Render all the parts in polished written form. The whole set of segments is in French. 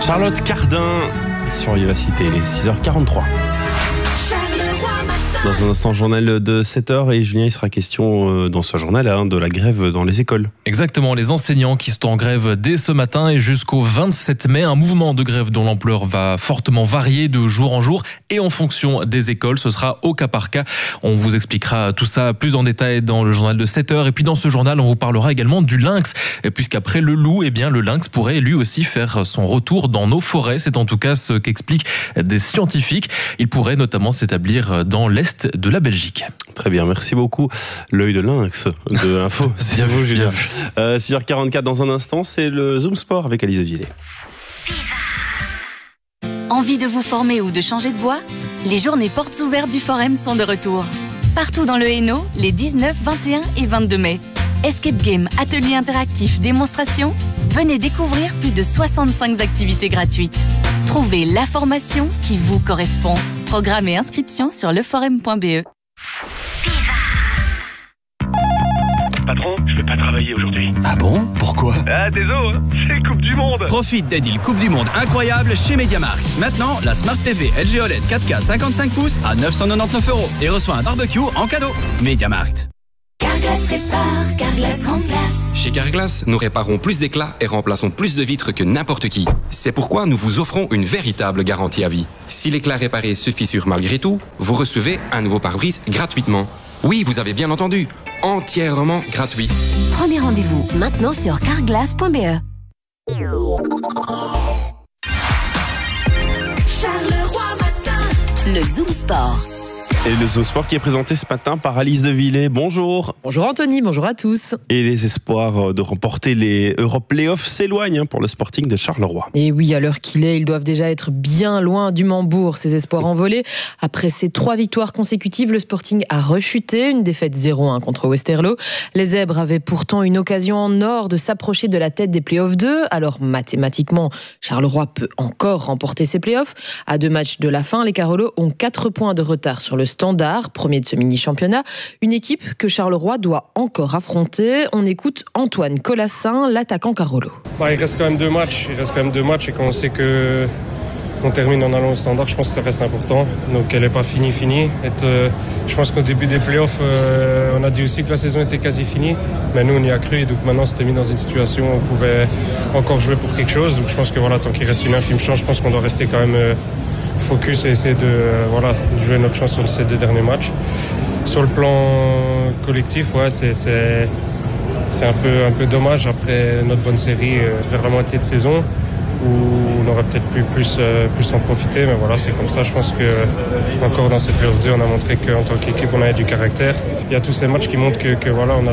Charlotte Cardin sur Vivacité, les 6h43. Dans un instant, journal de 7h et Julien, il sera question dans ce journal de la grève dans les écoles. Exactement, les enseignants qui sont en grève dès ce matin et jusqu'au 27 mai. Un mouvement de grève dont l'ampleur va fortement varier de jour en jour et en fonction des écoles. Ce sera au cas par cas. On vous expliquera tout ça plus en détail dans le journal de 7h. Et puis dans ce journal, on vous parlera également du lynx. Puisqu'après le loup, le lynx pourrait lui aussi faire son retour dans nos forêts. C'est en tout cas ce qu'expliquent des scientifiques. Il pourrait notamment s'établir dans l'est de la Belgique. Très bien, merci beaucoup. L'œil de lynx de Info. C'est à vous, Julien. 6h44 dans un instant, c'est le Zoom Sport avec Alice de Villers. Envie de vous former ou de changer de voie ? Les journées portes ouvertes du Forum sont de retour. Partout dans le Hainaut, les 19, 21 et 22 mai. Escape game, atelier interactif, démonstration. Venez découvrir plus de 65 activités gratuites. Trouvez la formation qui vous correspond. Programme et inscription sur leforum.be. Patron, je vais pas travailler aujourd'hui. Ah bon? Pourquoi? Ah, désolé, c'est Coupe du Monde. Profite des deals Coupe du Monde incroyables chez MediaMarkt. Maintenant, la Smart TV LG OLED 4K 55 pouces à 999 € et reçoit un barbecue en cadeau. MediaMarkt. Carglass répare, Carglass remplace. Chez Carglass, nous réparons plus d'éclats et remplaçons plus de vitres que n'importe qui. C'est pourquoi nous vous offrons une véritable garantie à vie. Si l'éclat réparé se fissure malgré tout, vous recevez un nouveau pare-brise gratuitement. Oui, vous avez bien entendu, entièrement gratuit. Prenez rendez-vous maintenant sur carglass.be. Charleroi matin. Le Zoom Sport. Et le Zoom Sport qui est présenté ce matin par Alice de Villers. Bonjour. Bonjour Anthony, bonjour à tous. Et les espoirs de remporter les Europe Playoffs s'éloignent pour le Sporting de Charleroi. Et oui, à l'heure qu'il est, ils doivent déjà être bien loin du Mambourg, ces espoirs envolés. Après ces 3 victoires consécutives, le Sporting a rechuté, une défaite 0-1 contre Westerlo. Les Zèbres avaient pourtant une occasion en or de s'approcher de la tête des Playoffs 2. Alors mathématiquement, Charleroi peut encore remporter ses Playoffs. À 2 matchs de la fin, les Carolos ont 4 points de retard sur le Standard, premier de ce mini-championnat. Une équipe que Charleroi doit encore affronter. On écoute Antoine Colassin, l'attaquant Carolo. Il reste quand même 2 matchs. Et quand on sait que on termine en allant au Standard, je pense que ça reste important. Donc elle n'est pas finie. Je pense qu'au début des playoffs, on a dit aussi que la saison était quasi finie. Mais nous, on y a cru. Et donc maintenant, c'était mis dans une situation où on pouvait encore jouer pour quelque chose. Donc je pense que tant qu'il reste une infime chance, je pense qu'on doit rester quand même focus et essayer de jouer notre chance sur ces 2 derniers matchs. Sur le plan collectif, c'est un peu dommage après notre bonne série vers la moitié de saison où on aurait peut-être pu plus en profiter, mais c'est comme ça. Je pense que encore dans cette playoff 2, on a montré qu'en tant qu'équipe, on avait du caractère. Il y a tous ces matchs qui montrent que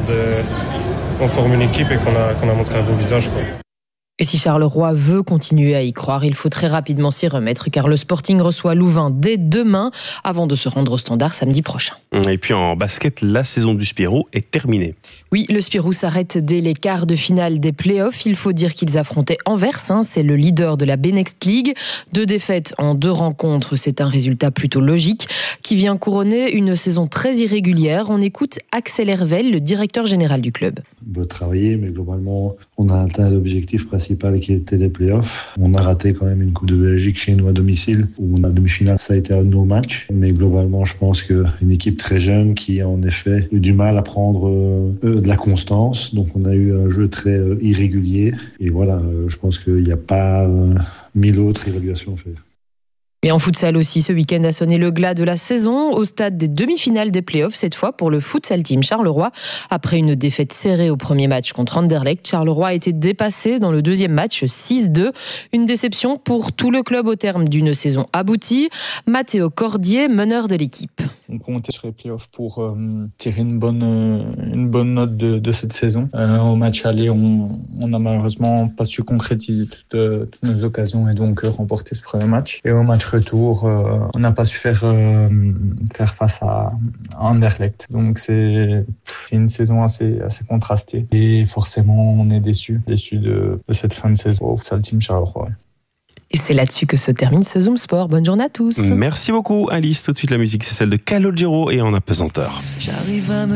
on forme une équipe et qu'on a montré un beau visage, quoi. Et si Charleroi veut continuer à y croire, il faut très rapidement s'y remettre car le Sporting reçoit Louvain dès demain avant de se rendre au Standard samedi prochain. Et puis en basket, la saison du Spirou est terminée. Oui, le Spirou s'arrête dès les quarts de finale des playoffs. Il faut dire qu'ils affrontaient Anvers, c'est le leader de la B-Next League. 2 défaites en 2 rencontres, c'est un résultat plutôt logique qui vient couronner une saison très irrégulière. On écoute Axel Hervel, le directeur général du club. On doit travailler, mais globalement, on a atteint l'objectif principal qui était les playoffs. On a raté quand même une Coupe de Belgique chez nous à domicile, où la demi-finale, ça a été un de nos matchs. Mais globalement, je pense qu'une équipe très jeune qui a en effet eu du mal à prendre de la constance. Donc on a eu un jeu très irrégulier. Et je pense qu'il n'y a pas 1000 autres évaluations à faire. Et en futsal aussi, ce week-end a sonné le glas de la saison au stade des demi-finales des playoffs, cette fois pour le futsal team Charleroi. Après une défaite serrée au premier match contre Anderlecht, Charleroi a été dépassé dans le deuxième match 6-2. Une déception pour tout le club au terme d'une saison aboutie. Mathéo Cordier, meneur de l'équipe. On comptait sur les playoffs pour tirer une bonne note de cette saison. Au match aller, on n'a malheureusement pas su concrétiser toutes nos occasions et donc remporter ce premier match. Et au match retour, on n'a pas su faire face à Anderlecht. Donc c'est une saison assez contrastée. Et forcément, on est déçu de cette fin de saison au futsal team Charleroi. Et c'est là-dessus que se termine ce Zoom Sport. Bonne journée à tous. Merci beaucoup Alice. Tout de suite la musique, c'est celle de Calogero et en apesanteur.